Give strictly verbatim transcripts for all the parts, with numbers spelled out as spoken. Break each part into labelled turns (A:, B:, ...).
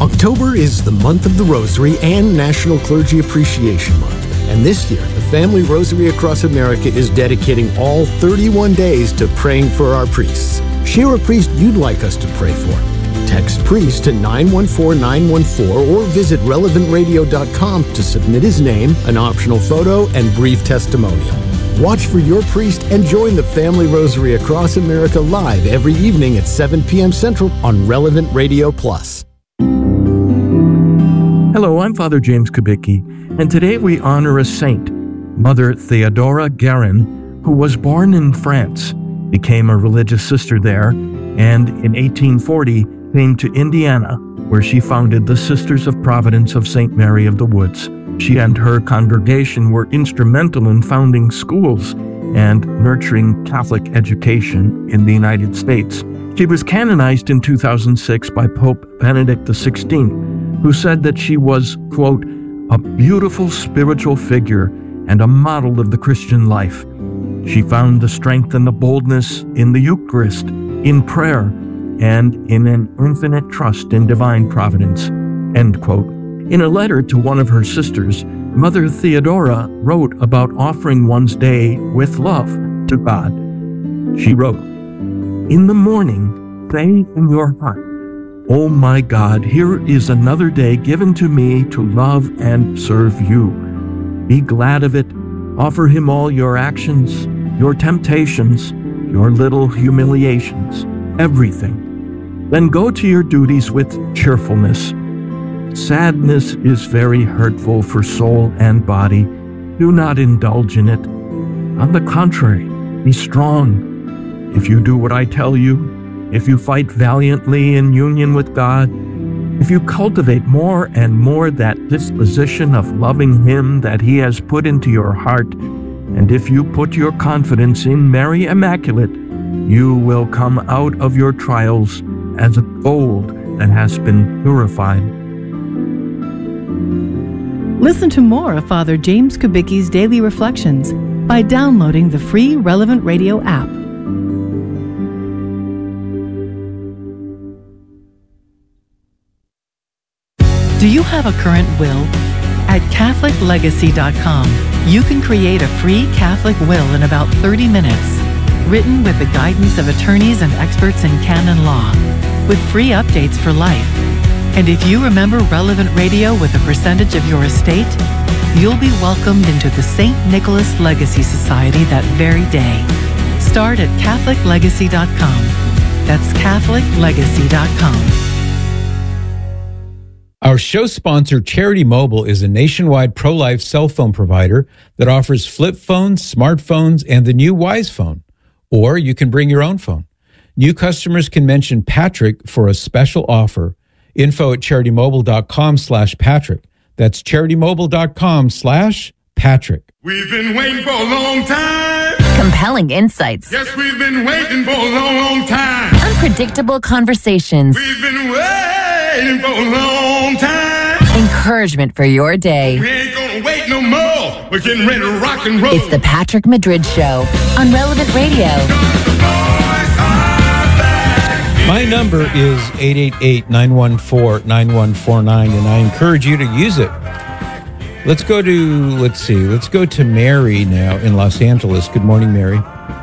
A: October is the month of the Rosary and National Clergy Appreciation Month. And this year, the Family Rosary Across America is dedicating all thirty-one days to praying for our priests. Share a priest you'd like us to pray for. Text priest to nine one four nine one four or visit relevant radio dot com to submit his name, an optional photo, and brief testimonial. Watch for your priest and join the Family Rosary Across America live every evening at seven p.m. Central on Relevant Radio Plus.
B: Hello, I'm Father James Kubicki, and today we honor a saint, Mother Theodora Guerin, who was born in France, became a religious sister there, and in eighteen forty came to Indiana, where she founded the Sisters of Providence of Saint Mary of the Woods. She and her congregation were instrumental in founding schools and nurturing Catholic education in the United States. She was canonized in two thousand six by Pope Benedict the sixteenth, who said that she was, quote, a beautiful spiritual figure and a model of the Christian life. She found the strength and the boldness in the Eucharist, in prayer, and in an infinite trust in divine providence, end quote. In a letter to one of her sisters, Mother Theodora wrote about offering one's day with love to God. She wrote, "In the morning, say in your heart, 'Oh my God, here is another day given to me to love and serve you.' Be glad of it. Offer him all your actions, your temptations, your little humiliations, everything. Then go to your duties with cheerfulness. Sadness is very hurtful for soul and body. Do not indulge in it. On the contrary, be strong. If you do what I tell you, if you fight valiantly in union with God, if you cultivate more and more that disposition of loving Him that He has put into your heart, and if you put your confidence in Mary Immaculate, you will come out of your trials as a gold that has been purified."
C: Listen to more of Father James Kubicki's Daily Reflections by downloading the free Relevant Radio app. Do you have a current will? At Catholic Legacy dot com, you can create a free Catholic will in about thirty minutes, written with the guidance of attorneys and experts in canon law, with free updates for life. And if you remember Relevant Radio with a percentage of your estate, you'll be welcomed into the Saint Nicholas Legacy Society that very day. Start at Catholic Legacy dot com. That's Catholic Legacy dot com.
D: Our show sponsor, Charity Mobile, is a nationwide pro-life cell phone provider that offers flip phones, smartphones, and the new Wise Phone. Or you can bring your own phone. New customers can mention Patrick for a special offer. Info at CharityMobile.com slash Patrick. That's CharityMobile.com slash Patrick.
E: We've been waiting for a long time.
F: Compelling insights.
E: Yes, we've been waiting for a long, long time.
F: Unpredictable conversations.
E: We've been waiting for a long time.
F: Encouragement for your day.
E: We ain't gonna wait no more. We're getting ready to rock and roll.
F: It's the Patrick Madrid Show on Relevant Radio.
D: My number is eight eight eight, nine one four, nine one four nine, and I encourage you to use it. Let's go to, let's see, let's go to Mary now in Los Angeles. Good morning, Mary.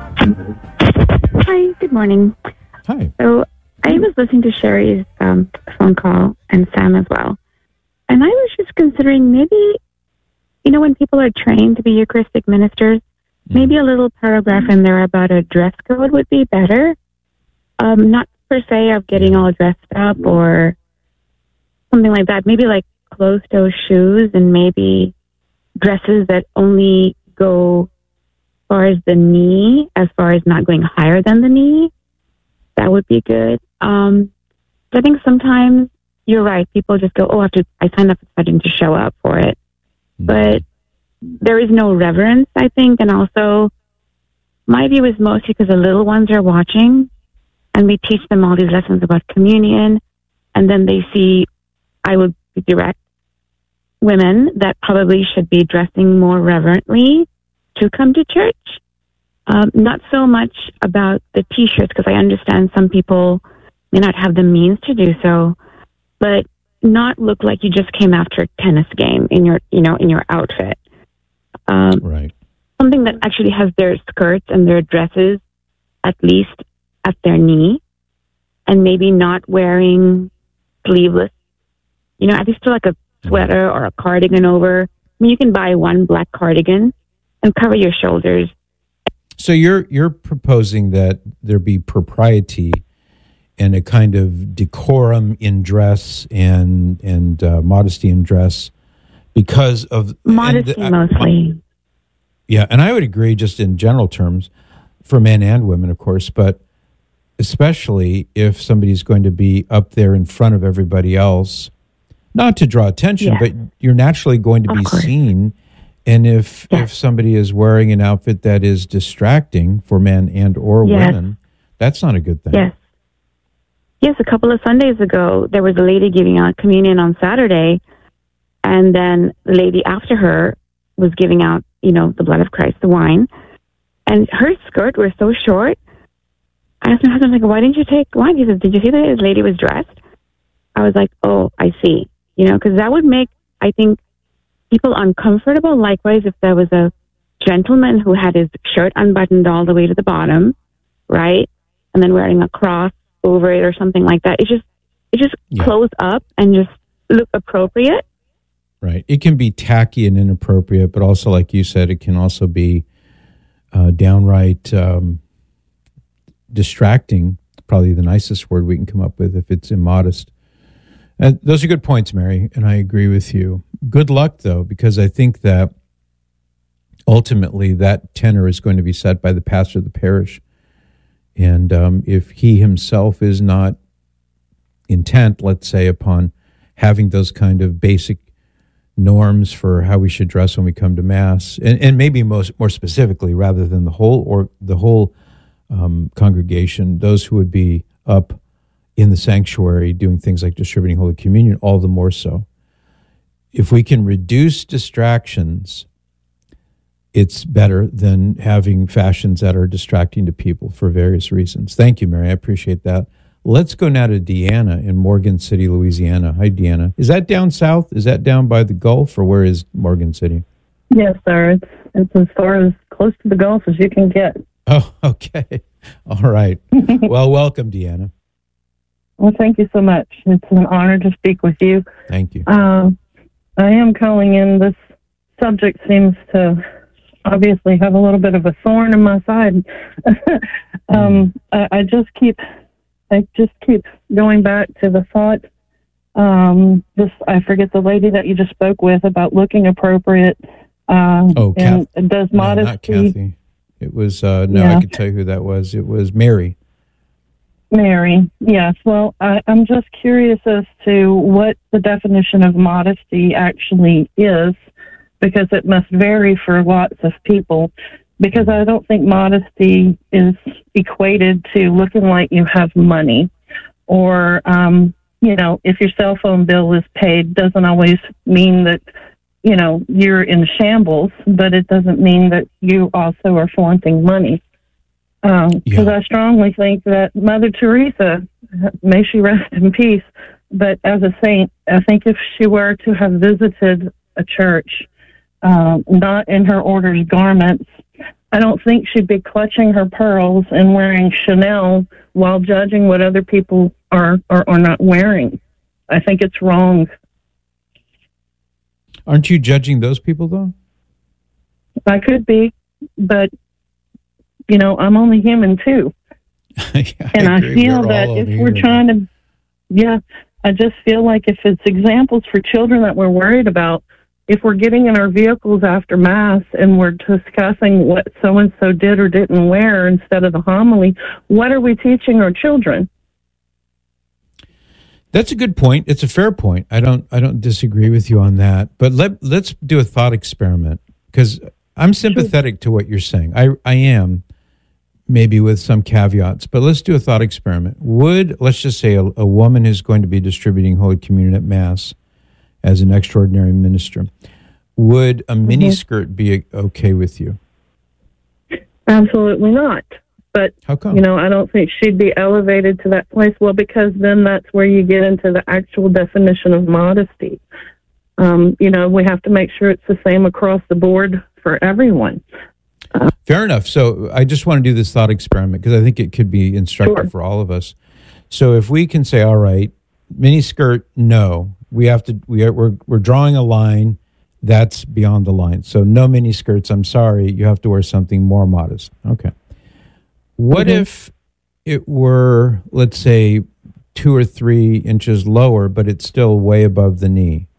G: Hi, good morning.
D: Hi.
G: So I was listening to Sherry's um, phone call and Sam as well. And I was just considering maybe, you know, when people are trained to be Eucharistic ministers, maybe a little paragraph in there about a dress code would be better. Um, not per se of getting all dressed up or something like that. Maybe like closed-toe shoes and maybe dresses that only go as far as the knee, as far as not going higher than the knee. That would be good. Um, I think sometimes you're right. People just go, oh, I have to, I signed up for something to show up for it. But there is no reverence, I think. And also, my view is mostly because the little ones are watching and we teach them all these lessons about communion. And then they see, I would be direct, women that probably should be dressing more reverently to come to church. Um, not so much about the T-shirts, because I understand some people may not have the means to do so. But not look like you just came after a tennis game in your, you know, in your outfit. Um,
D: right.
G: Something that actually has their skirts and their dresses at least at their knee, and maybe not wearing sleeveless. You know, at least like a sweater or a cardigan over. I mean, you can buy one black cardigan and cover your shoulders.
D: So you're you're proposing that there be propriety and a kind of decorum in dress and and uh, modesty in dress because of
G: modesty
D: and, uh,
G: mostly.
D: Yeah, and I would agree just in general terms for men and women, of course, but especially if somebody's going to be up there in front of everybody else, not to draw attention,
G: Yeah.
D: but you're naturally going to
G: Of
D: be
G: course.
D: seen. And if
G: Yes.
D: if somebody is wearing an outfit that is distracting for men and or
G: Yes.
D: women, that's not a good thing.
G: Yes. Yes, a couple of Sundays ago, there was a lady giving out communion on Saturday, and then the lady after her was giving out, you know, the blood of Christ, the wine, and her skirt was so short. I asked my husband, like, why didn't you take wine? He said, did you see that this lady was dressed? I was like, oh, I see. You know, because that would make, I think, people uncomfortable. Likewise, if there was a gentleman who had his shirt unbuttoned all the way to the bottom, right, and then wearing a cross over it or something like that, it just it just
D: Yeah.
G: close up and just look appropriate.
D: Right. It can be tacky and inappropriate, but also, like you said, it can also be uh, downright um, distracting. Probably the nicest word we can come up with if it's immodest. Uh, those are good points, Mary, and I agree with you. Good luck, though, because I think that ultimately that tenor is going to be set by the pastor of the parish. And um, if he himself is not intent, let's say, upon having those kind of basic norms for how we should dress when we come to Mass, and, and maybe most more specifically, rather than the whole or the whole um, congregation, those who would be up in the sanctuary doing things like distributing Holy Communion, all the more so. If we can reduce distractions, it's better than having fashions that are distracting to people for various reasons. Thank you, Mary. I appreciate that. Let's go now to Deanna in Morgan City, Louisiana. Hi, Deanna. Is that down south? Is that down by the Gulf, or where is Morgan City?
H: Yes, sir. It's it's as far as close to the Gulf as you can get.
D: Oh, okay. All right. Well, welcome, Deanna.
H: Well, thank you so much. It's an honor to speak with you.
D: Thank you.
H: Uh, I am calling in. This subject seems to obviously have a little bit of a thorn in my side. um, I, I just keep, I just keep going back to the thought. Um, this I forget the lady that you just spoke with about looking appropriate. Uh,
D: Oh,
H: and
D: Kath-
H: does
D: No, not
H: modesty?
D: Kathy. It was, uh, no,
H: Yeah.
D: I could tell you who that was. It was Mary.
H: Mary, yes. Well, I, I'm just curious as to what the definition of modesty actually is, because it must vary for lots of people. Because I don't think modesty is equated to looking like you have money, or, um, you know, if your cell phone bill is paid, doesn't always mean that, you know, you're in shambles, but it doesn't mean that you also are flaunting money. Because um,
D: Yeah.
H: I strongly think that Mother Teresa, may she rest in peace, but as a saint, I think if she were to have visited a church, um, not in her order's garments, I don't think she'd be clutching her pearls and wearing Chanel while judging what other people are or are not wearing. I think it's wrong.
D: Aren't you judging those people, though?
H: I could be, but, you know, I'm only human too.
D: Yeah,
H: And I,
D: agree.
H: feel
D: We're
H: that
D: all
H: if
D: only
H: we're
D: human.
H: trying to, yeah, I just feel like if it's examples for children that we're worried about, if we're getting in our vehicles after Mass and we're discussing what so-and-so did or didn't wear instead of the homily, what are we teaching our children?
D: That's a good point. It's a fair point. I don't I don't disagree with you on that. But let let's do a thought experiment, because I'm sympathetic to what you're saying. I I am, maybe with some caveats, but let's do a thought experiment. Would, let's just say, a, a woman who's going to be distributing Holy Communion at Mass as an extraordinary minister, would a mini skirt be okay with you?
H: Absolutely not. But,
D: How come?
H: you know, I don't think she'd be elevated to that place. Well, because then that's where you get into the actual definition of modesty. Um, you know, we have to make sure it's the same across the board for everyone. Uh,
D: Fair enough. So I just want to do this thought experiment because I think it could be instructive
H: Sure.
D: for all of us. So if we can say, all right, miniskirt, no, we have to, we are, we're, we're drawing a line that's beyond the line. So no miniskirts, I'm sorry, you have to wear something more modest. Okay. What
H: Mm-hmm.
D: if it were, let's say, two or three inches lower, but it's still way above the knee?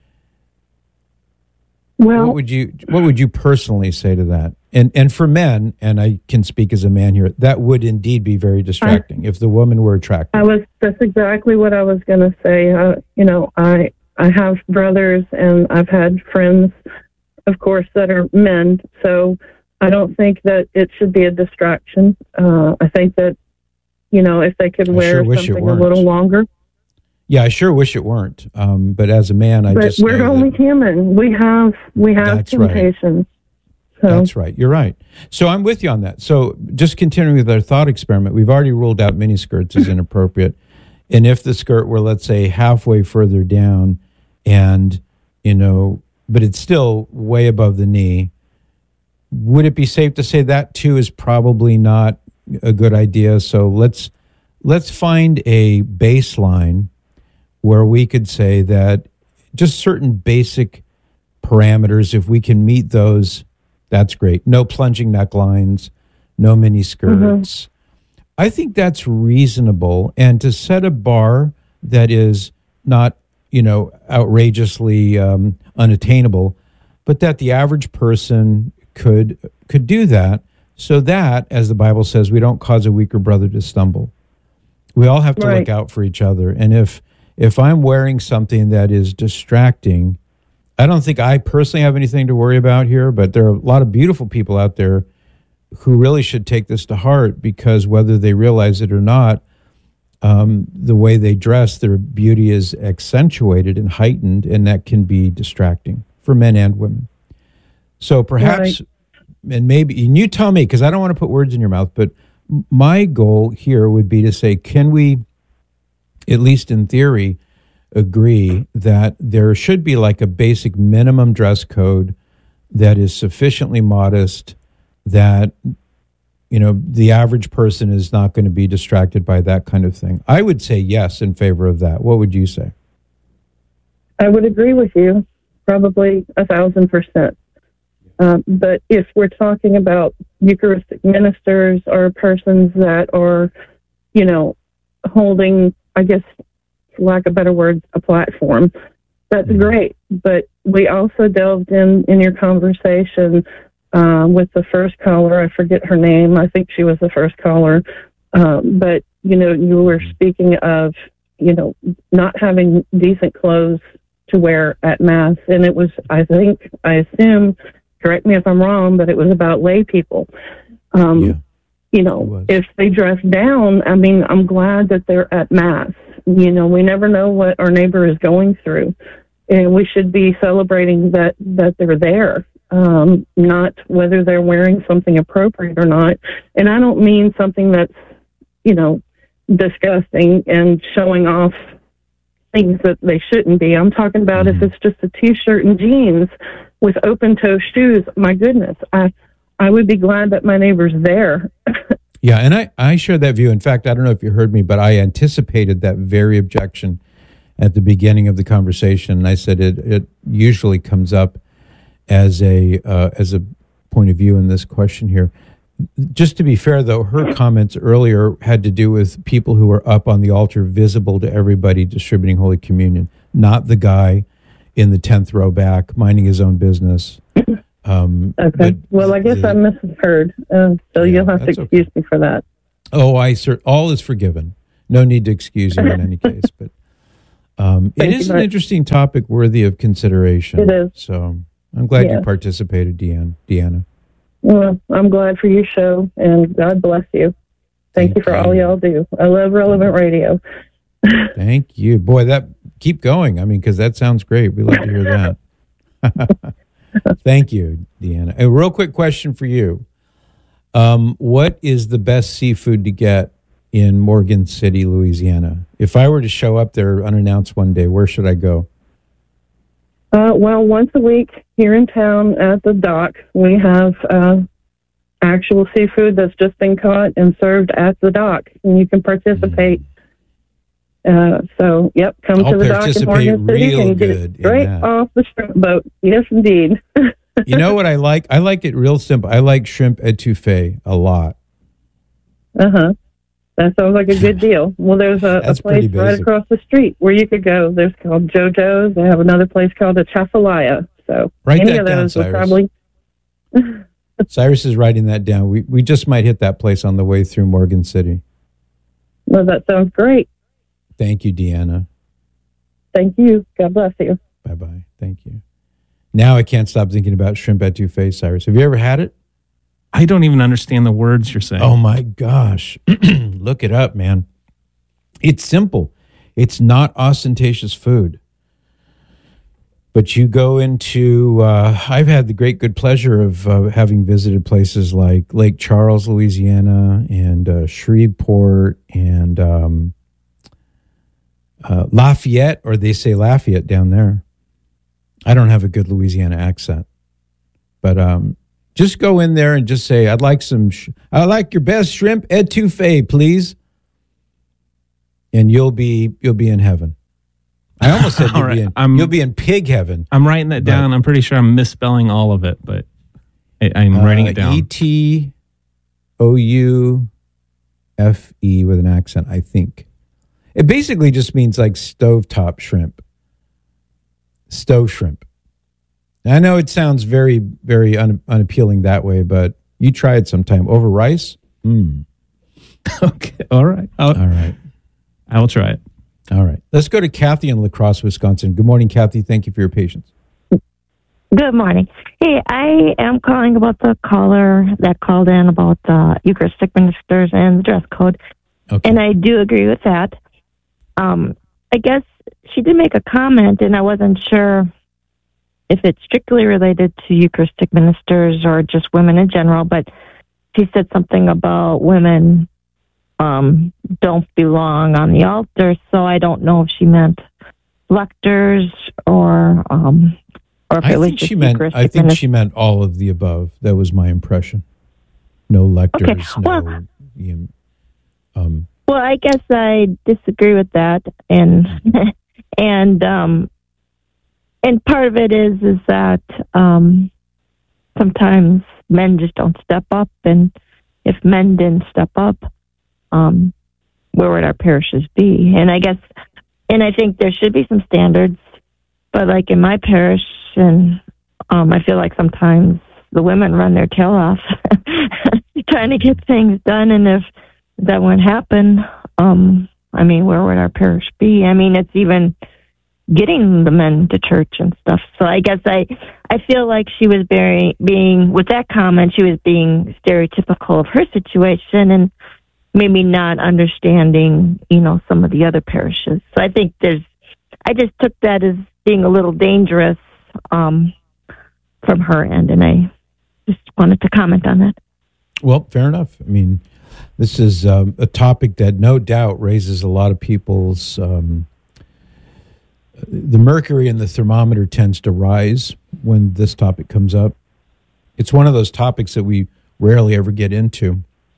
H: well,
D: What would you What would you personally say to that? And and for men, and I can speak as a man here, that would indeed be very distracting if the woman were attractive.
H: I was, that's exactly what I was going to say. Uh, you know, I, I have brothers and I've had friends, of course, that are men. So I don't think that it should be a distraction. Uh, I think that, you know, if they could
D: I
H: wear
D: sure wish it
H: something a
D: weren't.
H: little longer.
D: Yeah, I sure wish it weren't. Um, but as a man, I
H: But
D: just
H: we're
D: know
H: only
D: that-
H: human. We have, we have
D: That's right.
H: temptations. So,
D: That's right. You're right. So I'm with you on that. So just continuing with our thought experiment, we've already ruled out miniskirts as inappropriate. And if the skirt were, let's say, halfway further down and, you know, but it's still way above the knee, would it be safe to say that too is probably not a good idea? So let's let's find a baseline where we could say that just certain basic parameters, if we can meet those, that's great. No plunging necklines, no mini skirts. Mm-hmm. I think that's reasonable. And to set a bar that is not, you know, outrageously um, unattainable, but that the average person could could do that, so that, as the Bible says, we don't cause a weaker brother to stumble. We all have to
H: Right.
D: look out for each other. And if if I'm wearing something that is distracting, I don't think I personally have anything to worry about here, but there are a lot of beautiful people out there who really should take this to heart, because whether they realize it or not, um, the way they dress, their beauty is accentuated and heightened, and that can be distracting for men and women. So perhaps,
H: Right.
D: and maybe, and you tell me, because I don't want to put words in your mouth, but my goal here would be to say, can we, at least in theory, agree that there should be like a basic minimum dress code that is sufficiently modest that, you know, the average person is not going to be distracted by that kind of thing? I would say yes in favor of that. What would you say?
H: I would agree with you, probably a thousand percent. Um, but if we're talking about Eucharistic ministers or persons that are, you know, holding, I guess, for lack of better words, a platform, that's
D: Mm-hmm.
H: great. But we also delved in, in your conversation uh, with the first caller. I forget her name. I think she was the first caller. Um, but, you know, you were speaking of, you know, not having decent clothes to wear at Mass. And it was, I think, I assume, correct me if I'm wrong, but it was about lay people. Um,
D: Yeah,
H: you
D: it
H: know,
D: was.
H: if they dress down, I mean, I'm glad that they're at Mass. You know, we never know what our neighbor is going through, and we should be celebrating that, that they're there, um, not whether they're wearing something appropriate or not. And I don't mean something that's, you know, disgusting and showing off things that they shouldn't be. I'm talking about
D: Mm-hmm.
H: if it's just a T-shirt and jeans with open-toe shoes. My goodness, I I would be glad that my neighbor's there.
D: Yeah, and I, I share that view. In fact, I don't know if you heard me, but I anticipated that very objection at the beginning of the conversation. And I said it, it usually comes up as a uh, as a point of view in this question here. Just to be fair, though, her comments earlier had to do with people who were up on the altar, visible to everybody, distributing Holy Communion, not the guy in the tenth row back, minding his own business. Um,
H: Okay.
D: but
H: Well, I guess
D: the-
H: I misheard, uh, so
D: Yeah,
H: you'll have to
D: that's
H: excuse
D: okay.
H: me for that.
D: Oh, I cer- all is forgiven. No need to excuse you in any case. But um, it
H: Thank you
D: is an
H: much.
D: interesting topic worthy of consideration.
H: It is.
D: So I'm glad you
H: Yes.
D: participated, Deanna. Deanna.
H: Well, I'm glad for your show, and God bless you. Thank,
D: Thank
H: you for all
D: you.
H: y'all do. I love Relevant Radio.
D: Thank you, boy. That keep going. I mean, because that sounds great. We love to hear that. Thank you, Deanna. A real quick question for you. Um, what is the best seafood to get in Morgan City, Louisiana? If I were to show up there unannounced one day, where should I go?
H: Uh, well, once a week here in town at the dock, we have uh, actual seafood that's just been caught and served at the dock, and you can participate. Mm. Uh, so, yep, come
D: I'll
H: to the dock in Morgan City and get it straight off the shrimp boat. Yes, indeed.
D: You know what I like? I like it real simple. I like shrimp etouffee a lot.
H: Uh-huh. That sounds like a good deal. Well, there's a, a place right across the street where you could go. There's called JoJo's. They have another place called the Chafalaya. So
D: write
H: any
D: that
H: of
D: down,
H: those would
D: Cyrus.
H: probably.
D: Cyrus is writing that down. We we just might hit that place on the way through Morgan City.
H: Well, that sounds great.
D: Thank you, Deanna.
H: Thank you. God bless you.
D: Bye-bye. Thank you. Now I can't stop thinking about shrimp etouffee, Cyrus. Have you ever had it?
I: I don't even understand the words you're saying.
D: Oh, my gosh. Look it up, man. It's simple. It's not ostentatious food. But you go into, uh, I've had the great good pleasure of uh, having visited places like Lake Charles, Louisiana, and uh, Shreveport, and um, uh, Lafayette, or they say Lafayette down there. I don't have a good Louisiana accent. But um, just go in there and just say, I'd like some, sh- I'd like your best shrimp etouffee, please. And you'll be, you'll be in heaven. I almost said you'll, right. be, in,
I: I'm,
D: you'll be in pig heaven.
I: I'm writing that down. But, I'm pretty sure I'm misspelling all of it, but I, I'm uh, writing it down.
D: E T O U F E with an accent, I think. It basically just means like stovetop shrimp. Stove shrimp. I know it sounds very, very un, unappealing that way, but you try it sometime. Over rice? Mm.
I: Okay. All right. I'll,
D: all right.
I: I will try it.
D: All right. Let's go to Kathy in La Crosse, Wisconsin. Good morning, Kathy. Thank you for your patience.
J: Good morning. Hey, I am calling about the caller that called in about the Eucharistic ministers and the dress code. Okay. And I do agree with that. Um, I guess she did make a comment, and I wasn't sure if it's strictly related to Eucharistic ministers or just women in general, but she said something about women um, don't belong on the altar, so I don't know if she meant lectors or um, or if
D: I
J: it was
D: think
J: just
D: she meant.
J: Eucharistic
D: I think
J: ministers.
D: she meant all of the above. That was my impression. No lectors.
J: Okay. Well,
D: no. You know, um,
J: well, I guess I disagree with that, and and um, and part of it is is that um, sometimes men just don't step up, and if men didn't step up, um, where would our parishes be? And I guess, and I think there should be some standards, but like in my parish, and um, I feel like sometimes the women run their tail off trying to get things done, and if that wouldn't happen, um, I mean, where would our parish be? I mean, it's even getting the men to church and stuff. So I guess I, I feel like she was very, being, with that comment, she was being stereotypical of her situation and maybe not understanding, you know, some of the other parishes. So I think there's, I just took that as being a little dangerous um, from her end, and I just wanted to comment on that.
D: Well, fair enough. I mean, this is um, a topic that no doubt raises a lot of people's... Um, the mercury in the thermometer tends to rise when this topic comes up. It's one of those topics that we rarely ever get into.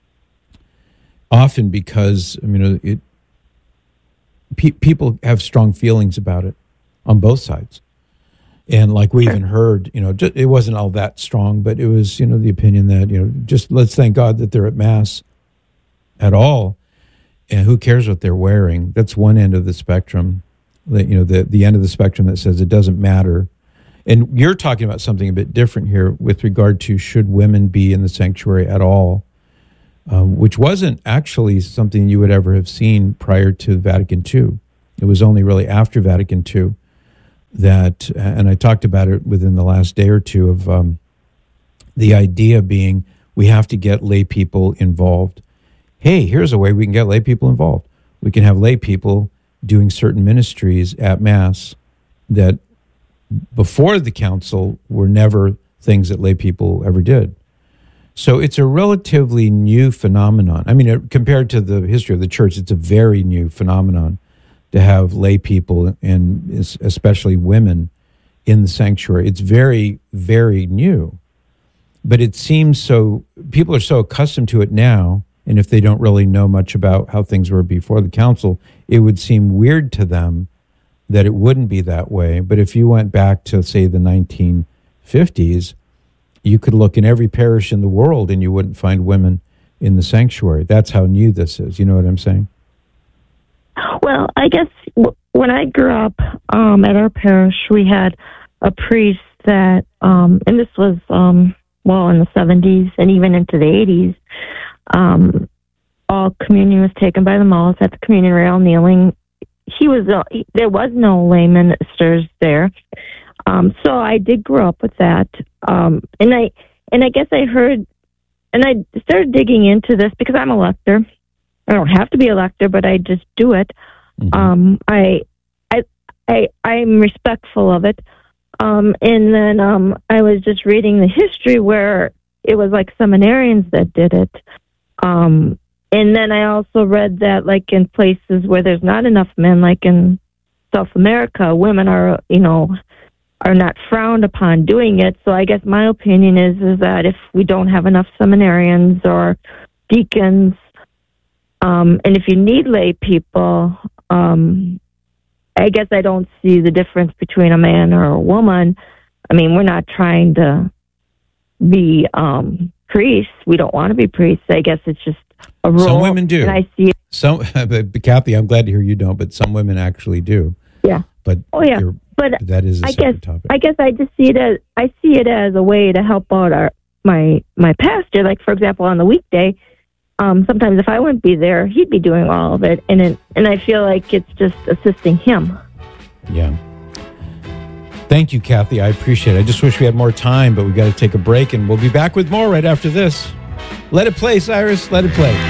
D: Often because, I mean, it pe- people have strong feelings about it on both sides. And like we even heard, you know, just, it wasn't all that strong, but it was, you know, the opinion that, you know, just let's thank God that they're at Mass at all. And who cares what they're wearing? That's one end of the spectrum. The, you know, the, the end of the spectrum that says it doesn't matter. And you're talking about something a bit different here with regard to should women be in the sanctuary at all, um, which wasn't actually something you would ever have seen prior to Vatican Two. It was only really after Vatican Two that, and I talked about it within the last day or two, of um, the idea being we have to get lay people involved. Hey, here's a way we can get lay people involved. We can have lay people doing certain ministries at Mass that before the council were never things that lay people ever did. So it's a relatively new phenomenon. I mean, it, compared to the history of the church, it's a very new phenomenon to have lay people and especially women in the sanctuary. It's very, very new. But it seems so, people are so accustomed to it now, and if they don't really know much about how things were before the council, it would seem weird to them that it wouldn't be that way. But if you went back to, say, the nineteen fifties, you could look in every parish in the world and you wouldn't find women in the sanctuary. That's how new this is. You know what I'm saying?
J: Well, I guess w- when I grew up um, at our parish, we had a priest that, um, and this was, um, well, in the seventies and even into the eighties, um, all communion was taken by the moths at the communion rail, kneeling. He was, uh, he, there was no lay ministers there. Um, so I did grow up with that. Um, and I, and I guess I heard, and I started digging into this because I'm a lector. I don't have to be a lector, but I just do it. Mm-hmm. Um, I, I, I, I'm respectful of it. Um, and then, um, I was just reading the history where it was like seminarians that did it. Um, and then I also read that like in places where there's not enough men, like in South America, women are, you know, are not frowned upon doing it. So I guess my opinion is is that if we don't have enough seminarians or deacons, um, and if you need lay people, um, I guess I don't see the difference between a man or a woman. I mean, we're not trying to be um, priests. We don't want to be priests. I guess it's just a role.
D: Some women do.
J: And I see it.
D: Some, but Kathy, I'm glad to hear you don't, but some women actually do.
J: Yeah.
D: But
J: oh yeah. But
D: that is a
J: I
D: separate
J: guess
D: topic.
J: I guess I just see it as I see it as a way to help out our my my pastor. Like for example, on the weekday, um, sometimes if I wouldn't be there, he'd be doing all of it, and it, and I feel like it's just assisting him.
D: Yeah. Thank you, Kathy. I appreciate it. I just wish we had more time, but we got to take a break, and we'll be back with more right after this. Let it play, Cyrus. Let it play.